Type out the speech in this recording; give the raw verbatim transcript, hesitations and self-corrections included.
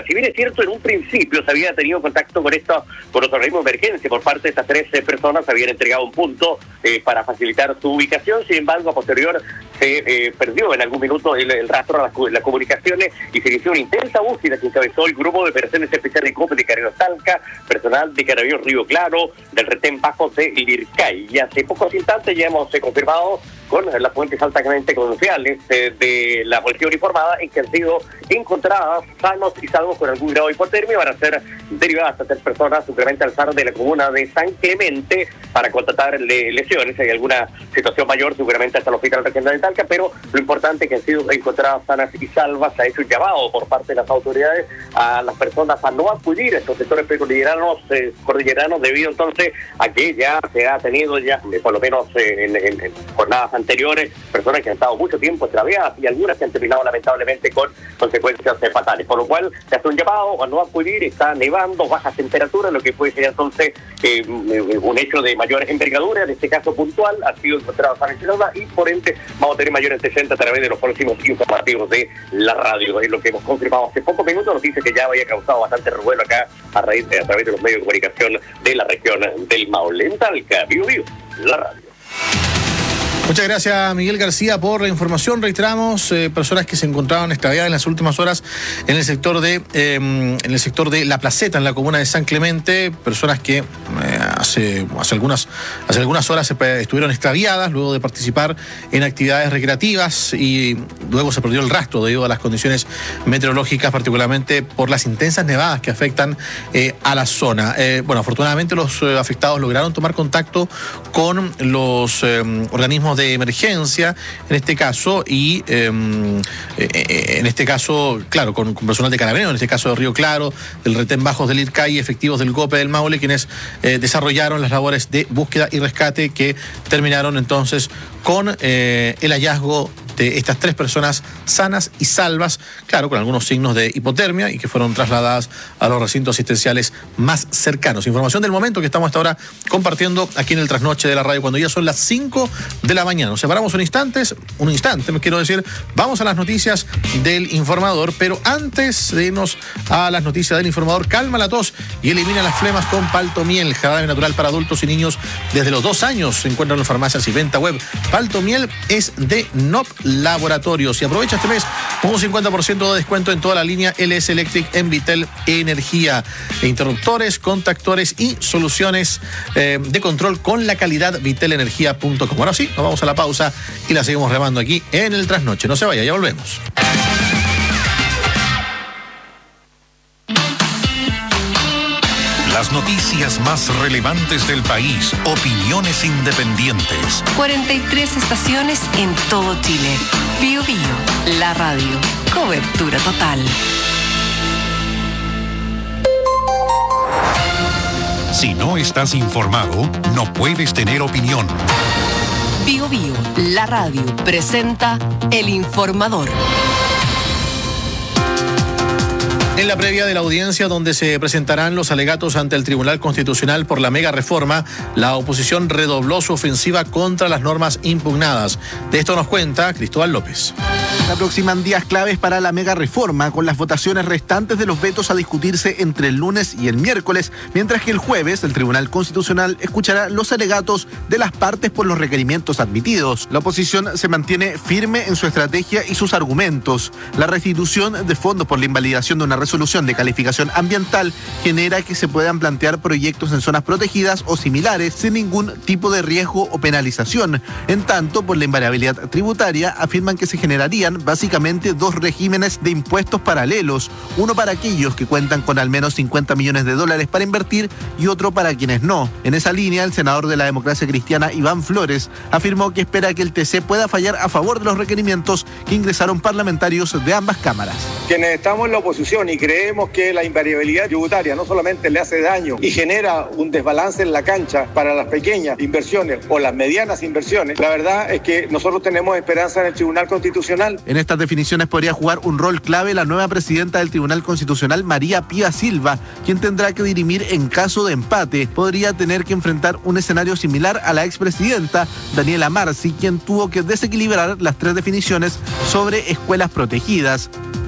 Talca. Si bien es cierto, en un principio se había tenido contacto con esto, con los organismos de emergencia por parte de estas tres personas, habían entregado un punto eh, para facilitar su ubicación. Sin embargo, a posterior se eh, perdió en algún minuto el, el rastro de las, las comunicaciones y se inició una intensa búsqueda que encabezó el grupo de operaciones especiales de COPE de Carabineros Talca, personal de Carabineros Río Claro, del retén Bajos de Lircay. Y hace pocos instantes ya hemos eh, confirmado con las fuentes altamente confiables eh, de la policía uniformada en que han sido encontradas sanos y salvos con algún grado de hipotermia. Van a ser derivadas a tres personas simplemente al S A R de la comuna de San Clemente para contratar le lesiones. Si hay alguna situación mayor, seguramente hasta el hospital regional de Talca, pero lo importante es que han sido encontradas sanas y salvas. Se ha hecho un llamado por parte de las autoridades a las personas a no acudir a estos sectores precordilleranos, eh, cordilleranos, debido entonces a que ya se ha tenido ya, eh, por lo menos eh, en, en, en jornadas anteriores, personas que han estado mucho tiempo extraviadas y algunas que han terminado lamentablemente con consecuencias fatales, por lo cual se hace un llamado a no acudir. Está nevando, bajas temperaturas, lo que puede ser entonces eh, un hecho de mayor envergadura, en este caso puntual, ha sido encontrado sana y por ende vamos a tener mayor antecedentes a través de los próximos informativos de la radio. Es lo que hemos confirmado hace pocos minutos, nos dice que ya había causado bastante revuelo acá a, raíz de, a través de los medios de comunicación de la región del Maule. En Talca, Vivo Vivo, la radio. Muchas gracias, Miguel García, por la información. Reiteramos, eh, personas que se encontraban extraviadas en las últimas horas en el sector de eh, en el sector de La Placeta, en la comuna de San Clemente, personas que eh, hace, hace, algunas, hace algunas horas estuvieron extraviadas luego de participar en actividades recreativas y luego se perdió el rastro debido a las condiciones meteorológicas, particularmente por las intensas nevadas que afectan eh, a la zona. Eh, bueno, afortunadamente los eh, afectados lograron tomar contacto con los eh, organismos de de emergencia, en este caso, y eh, eh, en este caso, claro, con, con personal de Carabineros, en este caso de Río Claro, del retén Bajos del Lircay, efectivos del COPE del Maule, quienes eh, desarrollaron las labores de búsqueda y rescate que terminaron entonces con eh, el hallazgo de estas tres personas sanas y salvas, claro, con algunos signos de hipotermia y que fueron trasladadas a los recintos asistenciales más cercanos. Información del momento que estamos hasta ahora compartiendo aquí en el Trasnoche de la radio, cuando ya son las cinco de la mañana. Nos separamos un instante, un instante, me quiero decir, vamos a las noticias del informador, pero antes de irnos a las noticias del informador, calma la tos y elimina las flemas con Paltomiel, jarabe natural para adultos y niños desde los dos años. Se encuentran en farmacias y venta web. Paltomiel es de N O P Laboratorios y aprovecha este mes con un cincuenta por ciento de descuento en toda la línea L S Electric en Vitel Energía. Interruptores, contactores y soluciones eh, de control con la calidad vitel energía punto com. Ahora sí, nos vamos a la pausa y la seguimos remando aquí en el Trasnoche. No se vaya, ya volvemos. Las noticias más relevantes del país, opiniones independientes. cuarenta y tres estaciones en todo Chile. Bio Bio, la radio. Cobertura total. Si no estás informado, no puedes tener opinión. Bio Bio, la radio, presenta El Informador. En la previa de la audiencia donde se presentarán los alegatos ante el Tribunal Constitucional por la mega reforma, la oposición redobló su ofensiva contra las normas impugnadas. De esto nos cuenta Cristóbal López. Se aproximan días claves para la mega reforma, con las votaciones restantes de los vetos a discutirse entre el lunes y el miércoles, mientras que el jueves el Tribunal Constitucional escuchará los alegatos de las partes por los requerimientos admitidos. La oposición se mantiene firme en su estrategia y sus argumentos. La restitución de fondos por la invalidación de una resolución de calificación ambiental genera que se puedan plantear proyectos en zonas protegidas o similares sin ningún tipo de riesgo o penalización. En tanto, por la invariabilidad tributaria, afirman que se generarían básicamente dos regímenes de impuestos paralelos, uno para aquellos que cuentan con al menos cincuenta millones de dólares para invertir y otro para quienes no. En esa línea, el senador de la Democracia Cristiana, Iván Flores, afirmó que espera que el T C pueda fallar a favor de los requerimientos que ingresaron parlamentarios de ambas cámaras. Quienes estamos en la oposición y creemos que la invariabilidad tributaria no solamente le hace daño y genera un desbalance en la cancha para las pequeñas inversiones o las medianas inversiones, la verdad es que nosotros tenemos esperanza en el Tribunal Constitucional. En estas definiciones podría jugar un rol clave la nueva presidenta del Tribunal Constitucional, María Pía Silva, quien tendrá que dirimir en caso de empate. Podría tener que enfrentar un escenario similar a la expresidenta Daniela Marci, quien tuvo que desequilibrar las tres definiciones sobre escuelas protegidas.